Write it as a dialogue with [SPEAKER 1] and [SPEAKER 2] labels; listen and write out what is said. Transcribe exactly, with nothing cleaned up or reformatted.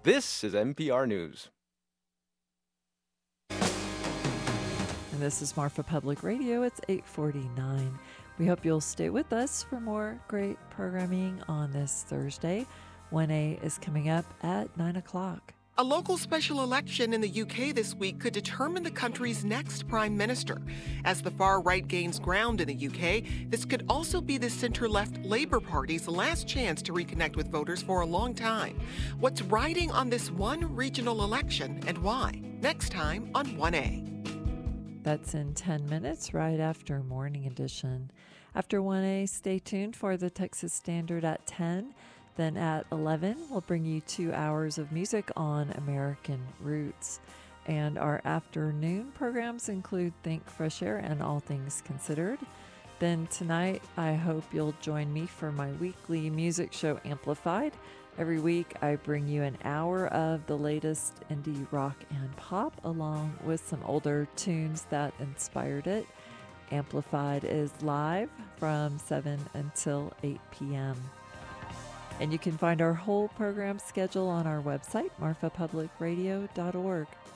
[SPEAKER 1] This is N P R News.
[SPEAKER 2] And this is Marfa Public Radio. It's eight forty-nine. We hope you'll stay with us for more great programming on this Thursday. one A is coming up at nine o'clock.
[SPEAKER 3] A local special election in the U K this week could determine the country's next prime minister. As the far right gains ground in the U K, this could also be the center-left Labour Party's last chance to reconnect with voters for a long time. What's riding on this one regional election and why? Next time on one A.
[SPEAKER 2] That's in ten minutes, right after Morning Edition. After one A, stay tuned for the Texas Standard at ten. Then at eleven, we'll bring you two hours of music on American roots. And our afternoon programs include Think Fresh Air and All Things Considered. Then tonight, I hope you'll join me for my weekly music show, Amplified. Every week, I bring you an hour of the latest indie rock and pop, along with some older tunes that inspired it. Amplified is live from seven until eight p.m. And you can find our whole program schedule on our website, marfa public radio dot org.